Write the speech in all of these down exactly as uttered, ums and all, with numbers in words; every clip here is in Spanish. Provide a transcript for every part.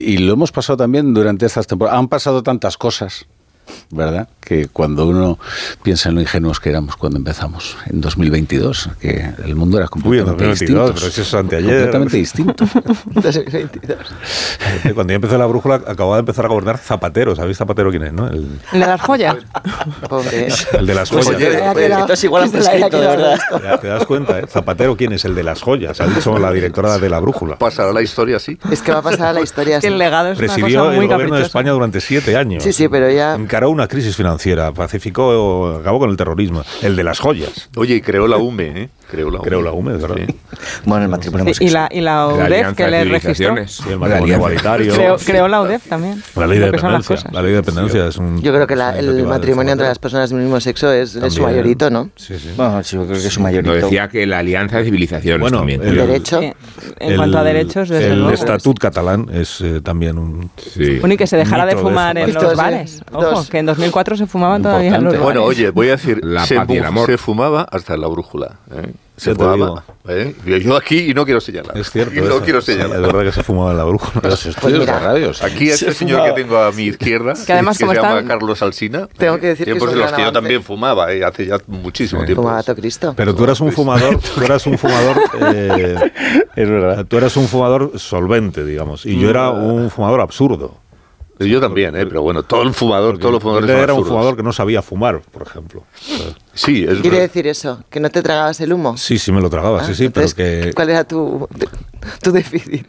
Y lo hemos pasado también durante estas temporadas. Han pasado tantas cosas, ¿verdad? Que cuando uno piensa en lo ingenuos que éramos cuando empezamos, en dos mil veintidós, que el mundo era completamente Uy, distinto. Pero eso es anteayer. Completamente distinto. dos mil veintidós. Cuando ya empezó la brújula, acababa de empezar a gobernar Zapatero. ¿Sabéis Zapatero quién es, no? El, ¿El de las joyas? Pobre. el de las joyas. Pues oye, Oye, esto es igual antes escrito, de verdad. Ya te das cuenta, ¿eh? Zapatero, ¿quién es? El de las joyas. Ha dicho la directora de la brújula. Pasará la historia así. Es que va a pasar a la historia Que así. el legado es una Presidió cosa el muy gobierno de caprichosa. España durante siete años. Sí, sí, pero ya... Encaró una crisis financiera, pacificó, acabó con el terrorismo. El de las joyas. Oye, y creó la U M E, ¿eh? Creó la U M E. Creó la U M E, de verdad. Sí. Bueno, el matrimonio Sí, y la, y la La U D E F Alianza que de le registró. Civilizaciones. Sí, el matrimonio igualitario. Creó, creó la U D E F también. La ley de Lo que son las dependencia. cosas. La ley de dependencia es un. Yo creo que la- es una el iniciativa del matrimonio entre Zapatero. las personas del mismo sexo es, es su También. mayorito, ¿no? Sí, sí. Bueno, sí, yo creo que es un No mayorito. decía que la Alianza de Civilizaciones Bueno, también. el- Derecho. Sí, en cuanto a derechos, desde el luego. estatut catalán es eh, también un. Sí. Bueno, y que se dejara de Mito de fumar en Zapatero. los Dos, bares. eh, Ojo, dos. que en dos mil cuatro se fumaban todavía en los Importante. bares. Bueno, oye, voy a decir, La se, paz y el fu- amor. se fumaba hasta en la brújula. ¿eh? Se Ya te fumaba. ¿eh? Yo aquí y no quiero señalar. Es cierto. Y no eso. quiero Sí, señalar. es verdad que se fumaba en la brújula. Los estudios mira, de radios. Aquí a este señor que tengo a mi izquierda, Que además, que como se llama están- Carlos Alsina, Tengo que decir que tiempos es en un los gran que yo avance. también fumaba, eh, hace ya muchísimo tiempo. Fumaba todo Cristo. Pero tú eras un fumador, tú eras un fumador, eh, Es verdad. tú eras un fumador solvente, digamos, y yo era un fumador absurdo. Yo también, eh, pero bueno, todo el fumador, todos los fumadores Él son era un absurdos. fumador que no sabía fumar, por ejemplo. Sí, es ¿Quiere verdad. decir eso? ¿Que no te tragabas el humo? Sí, sí me lo tragaba, Ah, sí, sí, pero entonces, que... ¿cuál era tu, tu déficit?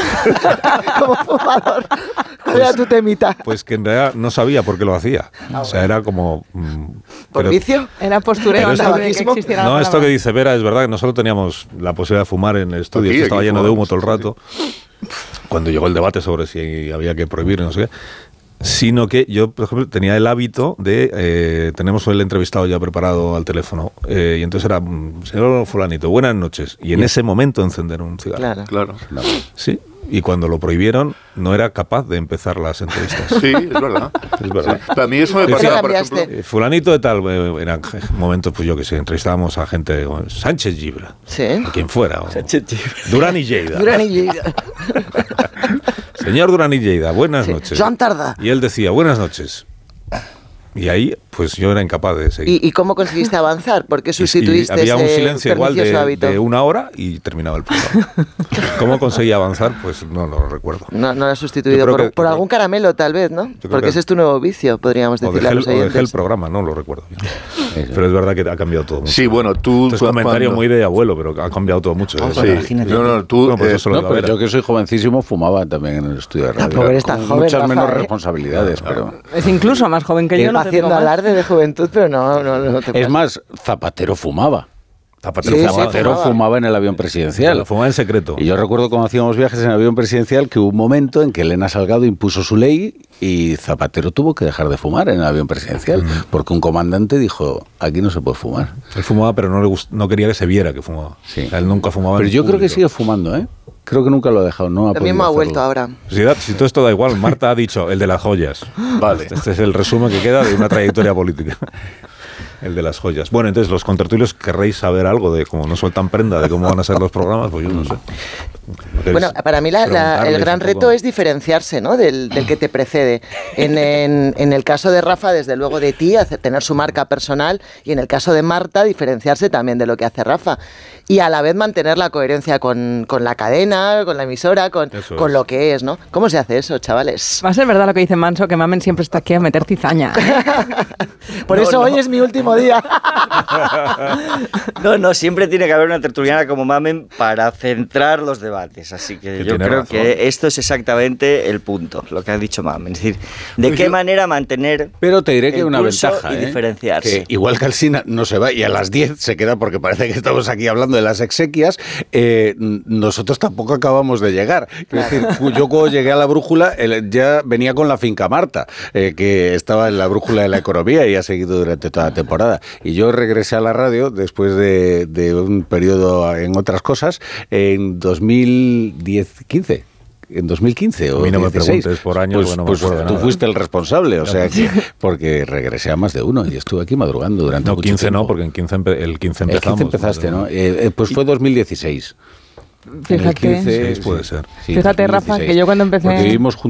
Como fumador, ¿cuál era tu temita? Pues que en realidad no sabía por qué lo hacía. O sea, era como... mm, ¿Por pero- vicio? Era postureo Pero antes esto- de que existiera la No, esto palabra. que dice Vera es verdad que nosotros teníamos la posibilidad de fumar en el estudio, Aquí, que estaba aquí lleno de humo fumamos, todo el rato, cuando llegó el debate sobre si había que prohibir, no sé qué, sino que yo, por ejemplo, tenía el hábito de, eh, tenemos el entrevistado ya preparado al teléfono, eh, y entonces era, mm, señor fulanito, buenas noches, y en ese momento encender un cigarro. Claro. Claro. Sí, y cuando lo prohibieron no era capaz de empezar las entrevistas. Sí, es verdad. Es verdad. Sí. Pero a mí eso me Decía- pasaba, por cambiaste. ejemplo... Eh, Fulanito de tal, eh, eran je- momentos, pues yo que sé, entrevistábamos a gente, o Sánchez Gibra, Sí. a quien fuera, o Durán y Lleida. Durán y Lleida. Señor Durán y Lleida, buenas Sí. noches. Joan Tardá. Y él decía, buenas noches. Y ahí, pues yo era incapaz de seguir. ¿Y, ¿Y cómo conseguiste avanzar? ¿Por qué Y- y sustituiste había un ese silencio igual de, pernicioso hábito? de una hora y terminaba el programa. ¿Cómo conseguí avanzar? Pues no lo recuerdo. No, no lo has sustituido Yo creo por, que- por yo algún creo- caramelo, tal vez, ¿no? creo Porque que- ese es tu nuevo vicio, podríamos O decirle dejé, a el, los o dejé el oyentes. programa, no lo recuerdo bien. Pero es verdad que ha cambiado todo mucho. Sí, bueno, tú... Esto es tú comentario cuando- muy de abuelo, pero ha cambiado todo mucho. ¿eh? Sí. Imagínate. No, no, tú... Bueno, pues eh, eso lo No, iba a pero ver. yo que soy jovencísimo fumaba también en el estudio de radio. Tampoco eres tan Con joven, muchas Rafa, menos ¿eh? responsabilidades, pero... Es incluso más joven que yo. No te digo haciendo más. alarde de juventud, pero no, no, no te Es pases. más, Zapatero fumaba. Zapatero Sí, sí, fumaba. Zapatero fumaba. fumaba en el avión presidencial. Fumaba en secreto. Y yo recuerdo cuando hacíamos viajes en avión presidencial que hubo un momento en que Elena Salgado impuso su ley y Zapatero tuvo que dejar de fumar en el avión presidencial porque un comandante dijo, aquí no se puede fumar. Él fumaba, pero no, le gust- no quería que se viera que fumaba. Sí. O sea, él nunca fumaba. Pero en yo creo que público. sigue fumando, ¿eh? Creo que nunca lo ha dejado, no ha Lo mismo podido ha hacerlo. vuelto ahora. Si, da- si todo esto da igual, Marta ha dicho el de las joyas. Vale. Este es el resumen que queda de una trayectoria política. El de las joyas. Bueno, entonces los contertulios querréis saber algo de cómo no sueltan prenda, de cómo van a ser los programas, pues yo no sé. ¿Queréis Bueno, para mí la- la- el preguntarles gran un poco? reto es diferenciarse, ¿no? del, del que te precede. En, en- en el caso de Rafa, desde luego de ti, hacer, tener su marca personal, y en el caso de Marta, diferenciarse también de lo que hace Rafa. Y a la vez mantener la coherencia con, con la cadena, con la emisora, con, Eso con es. lo que es, ¿no? ¿Cómo se hace eso, chavales? Va a ser verdad lo que dice Manso, que Mamen siempre está aquí a meter cizaña. Por No, eso no. hoy es mi último día. No, no, siempre tiene que haber una tertuliana como Mamen para centrar los debates. Así que, Que yo tiene creo razón. que esto es exactamente el punto, lo que ha dicho Mamen. Es decir, de Pues qué yo- manera mantener Pero te diré que hay el una pulso ventaja, y ¿eh? diferenciarse. Que igual que Alsina no se va y a las diez se queda porque parece que estamos aquí hablando de las exequias, eh, nosotros tampoco acabamos de llegar. Quiero decir, yo cuando llegué a la brújula el- ya venía con la finca Marta, eh, que estaba en la brújula de la economía y ha seguido durante toda la temporada. Y yo regresé a la radio después de, de un periodo en otras cosas en dos mil diez quince. En dos mil quince o A mí no me dieciséis. preguntes por años, pues, porque no me pues acuerdo de tú nada. fuiste el responsable, o sea que porque regresé a más de uno y estuve aquí madrugando durante No, mucho quince no, tiempo. porque en quince empe- el quince El empezamos. quince empezaste, ¿no? Eh, eh, pues fue dos mil dieciséis. En el Fíjate. quince, Sí, puede ser. sí, Fíjate, Rafa, dos mil dieciséis. que yo cuando empecé- Porque vivimos juntos.